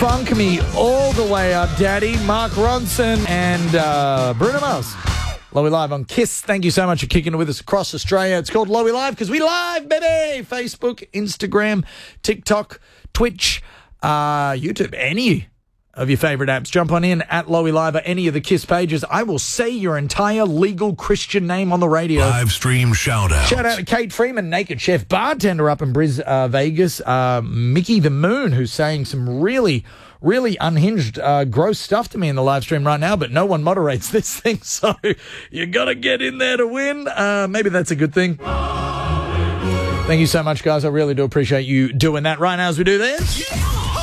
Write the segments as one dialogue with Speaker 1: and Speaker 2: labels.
Speaker 1: Funk me all the way up, Daddy. Mark Ronson and Bruno Mars. Lowy Live on KISS. Thank you so much for kicking it with us across Australia. It's called Lowy Live because we live, baby. Facebook, Instagram, TikTok, Twitch, YouTube, any of your favourite apps. Jump on in at Lowy Live or any of the KISS pages. I will say your entire legal Christian name on the radio.
Speaker 2: Live stream shout out.
Speaker 1: Shout out to Kate Freeman, Naked Chef Bartender up in Vegas. Mickey the Moon, who's saying some really unhinged, gross stuff to me in the live stream right now, but no one moderates this thing, so you got to get in there to win. Maybe that's a good thing. Thank you so much, guys. I really do appreciate you doing that right now as we do this.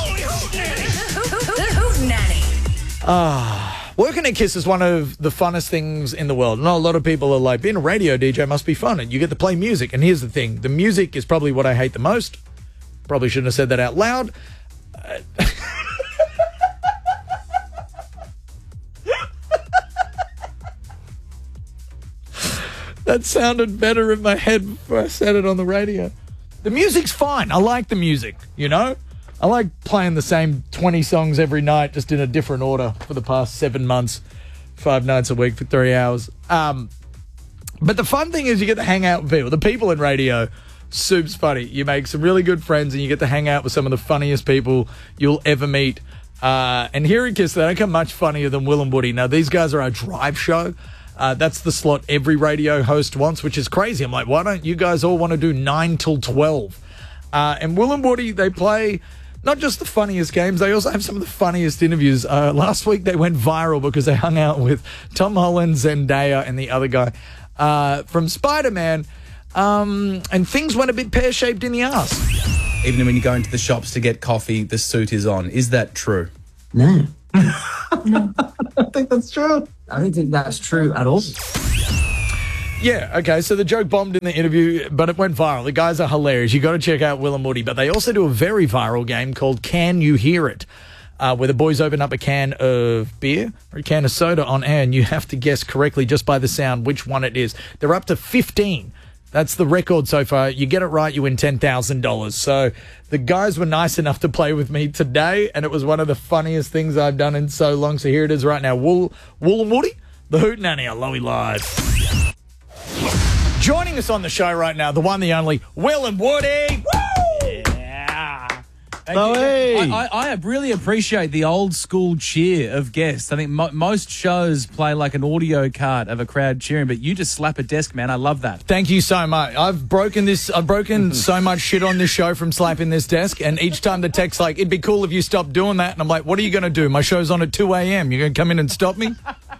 Speaker 1: Working at KISS is one of the funnest things in the world. I know a lot of people are like, being a radio DJ must be fun, and you get to play music. And here's the thing. The music is probably what I hate the most. Probably shouldn't have said that out loud. That sounded better in my head before I said it on the radio. The music's fine. I like the music, you know? I like playing the same 20 songs every night, just in a different order for the past 7 months, 5 nights a week for 3 hours. But the fun thing is you get to hang out with people. The people in radio, soup's funny. You make some really good friends and you get to hang out with some of the funniest people you'll ever meet. And here at KISS, they don't come much funnier than Will and Woody. Now, these guys are our drive show. That's the slot every radio host wants, which is crazy. I'm like, why don't you guys all want to do 9 till 12? And Will and Woody, they play not just the funniest games, they also have some of the funniest interviews. Last week, they went viral because they hung out with Tom Holland, Zendaya, and the other guy from Spider-Man, and things went a bit pear-shaped in the ass.
Speaker 3: Even when you go into the shops to get coffee, the suit is on. Is that true?
Speaker 4: No.
Speaker 5: No.
Speaker 4: I don't think that's true. I don't think that's true at all.
Speaker 1: Yeah, okay, so the joke bombed in the interview, but it went viral. The guys are hilarious. You got to check out Will and Woody, but they also do a very viral game called Can You Hear It, where the boys open up a can of beer or a can of soda on air, and you have to guess correctly just by the sound which one it is. They're up to 15. That's the record so far. You get it right, you win $10,000. So the guys were nice enough to play with me today, and it was one of the funniest things I've done in so long. So here it is right now. Will and Woody, the Hootenanny on Lowy Live. Joining us on the show right now, the one, the only, Will and Woody. Woo! Yeah.
Speaker 3: I really appreciate the old school cheer of guests. I think most shows play like an audio card of a crowd cheering, but you just slap a desk, man. I love that.
Speaker 1: Thank you so much. I've broken so much shit on this show from slapping this desk, and each time the tech's like, it'd be cool if you stopped doing that. And I'm like, what are you going to do? My show's on at 2 a.m. You're going to come in and stop me?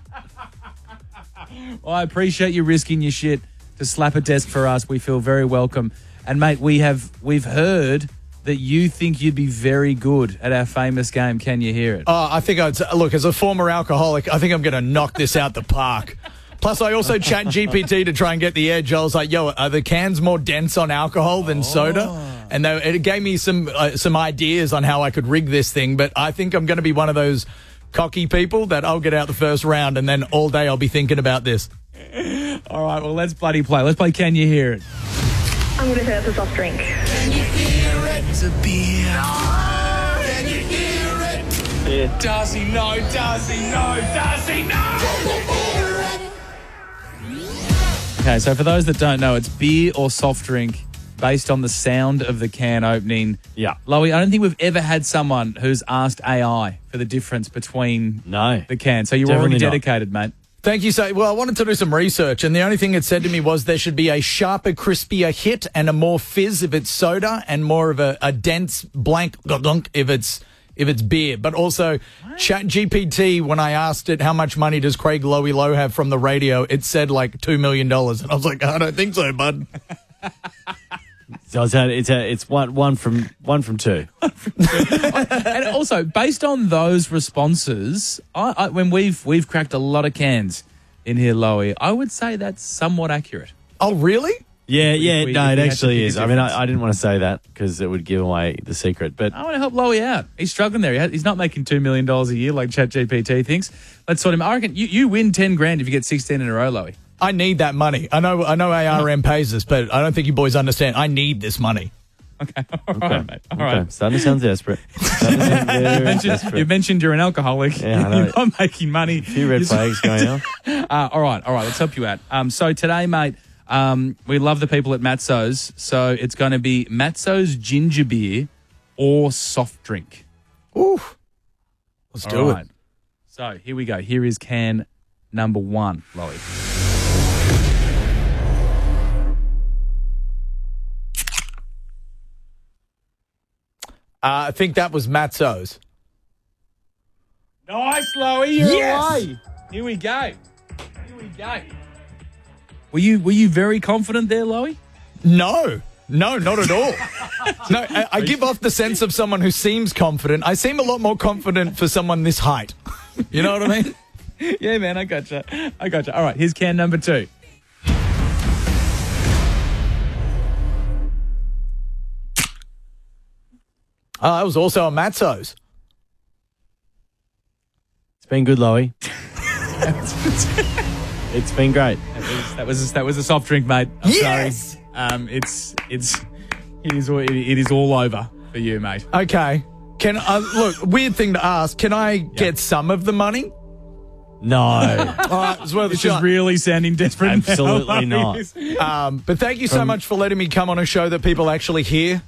Speaker 3: Well, I appreciate you risking your shit to slap a desk for us. We feel very welcome. And, mate, we've heard that you think you'd be very good at our famous game, Can You Hear It?
Speaker 1: I think look, as a former alcoholic, I think I'm going to knock this out the park. Plus, I also chat GPT to try and get the edge. I was like, yo, are the cans more dense on alcohol than soda? And it gave me some ideas on how I could rig this thing. But I think I'm going to be one of those cocky people that I'll get out the first round and then all day I'll be thinking about this.
Speaker 3: All right, well, let's bloody play. Let's play Can You Hear It?
Speaker 5: I'm going to say that's a soft drink.
Speaker 2: Can you hear it? It's a beer. Can you hear it?
Speaker 3: Yeah. Darcy, no. Darcy, no. Darcy, no. Okay, so for those that don't know, it's beer or soft drink based on the sound of the can opening.
Speaker 6: Yeah.
Speaker 3: Lowy, I don't think we've ever had someone who's asked AI for the difference between the can. So you're already dedicated, mate.
Speaker 1: Thank you. So, well, I wanted to do some research, and the only thing it said to me was there should be a sharper, crispier hit and a more fizz if it's soda, and more of a dense blank if it's beer. But also, ChatGPT, when I asked it how much money does Craig Lowy Low have from the radio, it said like $2 million, and I was like, I don't think so, bud.
Speaker 6: So it's one from two.
Speaker 3: And also, based on those responses, when we've cracked a lot of cans in here, Lowy, I would say that's somewhat accurate.
Speaker 1: Oh, really?
Speaker 6: Yeah, it actually is. I mean, I didn't want to say that because it would give away the secret. But
Speaker 3: I want to help Lowy out. He's struggling there. He's not making $2 million a year like ChatGPT thinks. Let's sort him. I reckon you win 10 grand if you get 16 in a row, Lowy.
Speaker 1: I need that money. I know ARM pays us, but I don't think you boys understand. I need this money.
Speaker 3: Okay. All right, mate. All right.
Speaker 6: Okay. Starting to sound desperate. Starting to sound very desperate.
Speaker 3: You mentioned you're an alcoholic.
Speaker 6: Yeah, I know.
Speaker 3: You're not making money.
Speaker 6: A few red flags going on.
Speaker 3: All right. Let's help you out. So today, mate, we love the people at Matzo's. So it's going to be Matzo's ginger beer or soft drink.
Speaker 1: Ooh. Let's do it.
Speaker 3: So here we go. Here is can number 1, Lowy.
Speaker 1: I think that was Matzo's.
Speaker 3: Nice, Lowy. You're
Speaker 1: Yes!
Speaker 3: away. Here we go. Were you very confident there, Lowy?
Speaker 1: No, not at all. No, I give off the sense of someone who seems confident. I seem a lot more confident for someone this height. You know what I mean?
Speaker 3: Yeah, man, I gotcha. All right, here's can number 2.
Speaker 1: That was also a Matzo's.
Speaker 6: It's been good, Lowy. It's been great.
Speaker 3: That was a soft drink, mate. I'm
Speaker 1: Yes!
Speaker 3: sorry. It is all over for you, mate.
Speaker 1: Okay. Can look, weird thing to ask. Can I get some of the money?
Speaker 6: No.
Speaker 1: All right, it's worth a
Speaker 3: This is
Speaker 1: shot.
Speaker 3: really sounding desperate.
Speaker 6: Absolutely
Speaker 3: now.
Speaker 6: not.
Speaker 1: But thank you so much for letting me come on a show that people actually hear.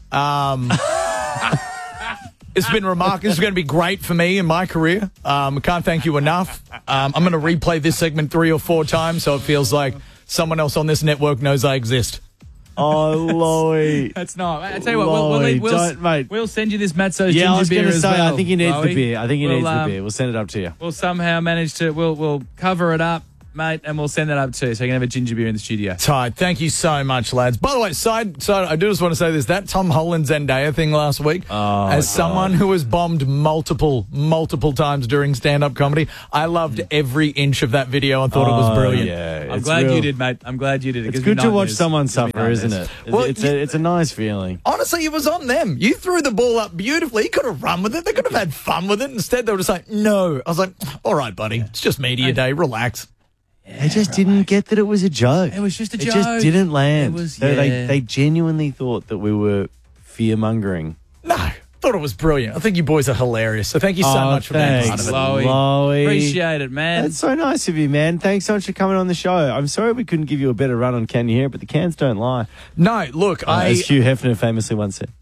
Speaker 1: It's been remarkable. This is going to be great for me in my career. I can't thank you enough. I'm going to replay this segment 3 or 4 times so it feels like someone else on this network knows I exist.
Speaker 6: Oh, Lowy.
Speaker 3: That's not. I tell you what,
Speaker 6: Mate.
Speaker 3: we'll send you this Matzo's
Speaker 6: Yeah, I
Speaker 3: ginger
Speaker 6: was
Speaker 3: beer
Speaker 6: going to
Speaker 3: as
Speaker 6: say,
Speaker 3: well,
Speaker 6: I think he needs
Speaker 3: Lowy.
Speaker 6: the beer. I think he needs the beer. We'll send it up to you.
Speaker 3: We'll somehow manage to. We'll cover it up, mate, and we'll send that up to you so you can have a ginger beer in the studio.
Speaker 1: Tight. Thank you so much, lads. By the way, side, I do just want to say this. That Tom Holland Zendaya thing last week, as someone who was bombed multiple times during stand-up comedy, I loved every inch of that video. I thought it was brilliant.
Speaker 6: Yeah,
Speaker 3: I'm glad you did, mate. I'm glad you did.
Speaker 6: It's good to watch someone suffer, isn't it?
Speaker 1: Well,
Speaker 6: It's a nice feeling.
Speaker 1: Honestly, it was on them. You threw the ball up beautifully. You could have run with it. They could have had fun with it. Instead, they were just like, no. I was like, all right, buddy. It's just media day. Relax.
Speaker 6: They just didn't get that it was a joke.
Speaker 3: It was just a
Speaker 6: It
Speaker 3: joke.
Speaker 6: just didn't land.
Speaker 3: It was,
Speaker 6: They genuinely thought that we were fear-mongering.
Speaker 1: No. Thought it was brilliant. I think you boys are hilarious. So thank you so much for being part of it.
Speaker 3: Lowy. Appreciate it, man.
Speaker 6: That's so nice of you, man. Thanks so much for coming on the show. I'm sorry we couldn't give you a better run on Can You Hear It, but the cans don't lie.
Speaker 1: No, look,
Speaker 6: As Hugh Hefner famously once said.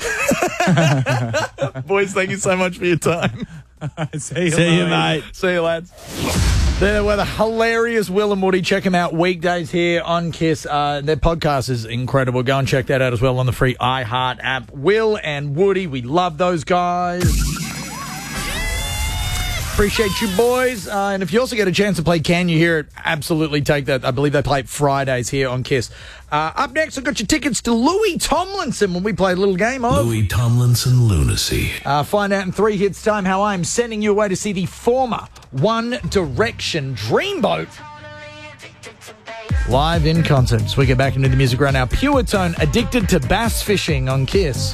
Speaker 1: Boys, thank you so much for your time.
Speaker 3: See
Speaker 6: you, mate.
Speaker 1: See you, lads. There were the hilarious Will and Woody. Check them out weekdays here on KISS. Their podcast is incredible. Go and check that out as well on the free iHeart app. Will and Woody, we love those guys. Appreciate you, boys. And if you also get a chance to play Can You Hear It, absolutely take that. I believe they play Fridays here on KISS. Up next, I've got your tickets to Louis Tomlinson when we play a little game of
Speaker 2: Louis Tomlinson Lunacy.
Speaker 1: find out in 3 hits time how I'm sending you away to see the former One Direction Dreamboat live in concert. As we get back into the music right now, Pure Tone, Addicted to Bass Fishing on KISS.